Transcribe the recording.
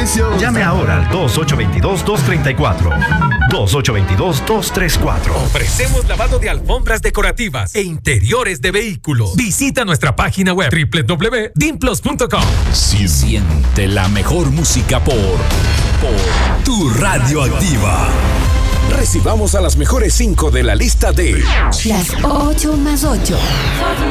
servicio. Llame ahora al 2822-234. 2822-234. Ofrecemos lavado de alfombras decorativas e interiores de vehículos. Visita nuestra página web www.dimplos.com. Siente la mejor música por tu Radioactiva. Recibamos a las mejores 5 de la lista de las 8 más 8.